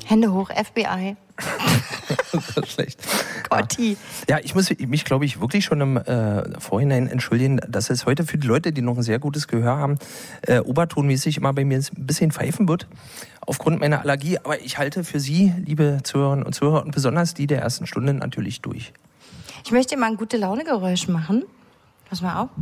Hände hoch, FBI. Das ist schlecht. Gotti. Ja, ich muss mich, glaube ich, wirklich schon im Vorhinein entschuldigen, dass es heute für die Leute, die noch ein sehr gutes Gehör haben, obertonmäßig immer bei mir ein bisschen pfeifen wird, aufgrund meiner Allergie. Aber ich halte für Sie, liebe Zuhörerinnen und Zuhörer, und besonders die der ersten Stunde natürlich durch. Ich möchte mal ein Gute-Laune-Geräusch machen. Pass mal auf.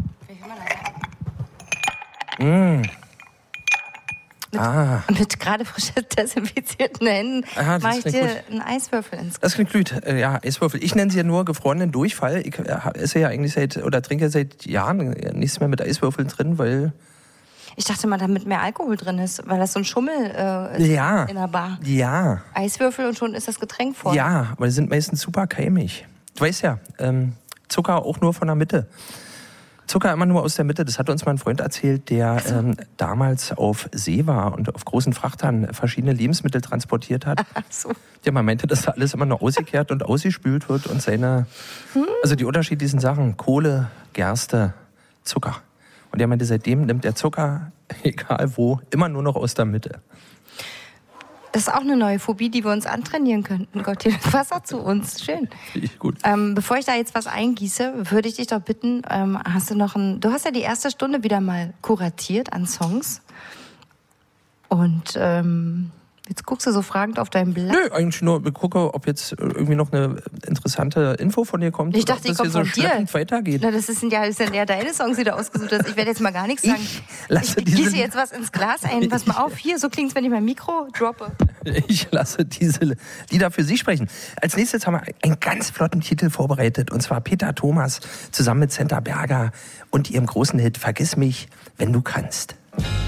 Mit gerade frisch desinfizierten Händen mache ich dir einen Eiswürfel ins Gesicht. Das klingt gut. Ja, Eiswürfel. Ich nenne sie ja nur gefrorenen Durchfall. Ich esse ja eigentlich trinke seit Jahren nichts mehr mit Eiswürfeln drin, weil... Ich dachte mal, damit mehr Alkohol drin ist, weil das so ein Schummel ist in der Bar. Ja. Eiswürfel und schon ist das Getränk voll. Ja, aber die sind meistens super keimig. Du weißt ja, Zucker auch nur von der Mitte. Zucker immer nur aus der Mitte. Das hat uns mal ein Freund erzählt, der damals auf See war und auf großen Frachtern verschiedene Lebensmittel transportiert hat. Ach so. Ja, man meinte, dass da alles immer nur ausgekehrt und ausgespült wird und also die unterschiedlichen Sachen, Kohle, Gerste, Zucker. Und er meinte, seitdem nimmt der Zucker, egal wo, immer nur noch aus der Mitte. Das ist auch eine neue Phobie, die wir uns antrainieren könnten. Gott, hier Wasser zu uns. Schön. Gut. Bevor ich da jetzt was eingieße, würde ich dich doch bitten, du hast ja die erste Stunde wieder mal kuratiert an Songs. Und jetzt guckst du so fragend auf dein Blatt. Nö, eigentlich nur, ich gucke, ob jetzt irgendwie noch eine interessante Info von dir kommt. Ich dachte, die kommt von dir. Weitergeht. Na, das sind ja deine Songs, die du ausgesucht hast. Ich werde jetzt mal gar nichts sagen. Ich gieße jetzt was ins Glas ein. Pass mal auf, hier, so klingt es, wenn ich mein Mikro droppe. Ich lasse diese Lieder für Sie sprechen. Als nächstes haben wir einen ganz flotten Titel vorbereitet. Und zwar Peter Thomas zusammen mit Senta Berger und ihrem großen Hit Vergiss mich, wenn du kannst.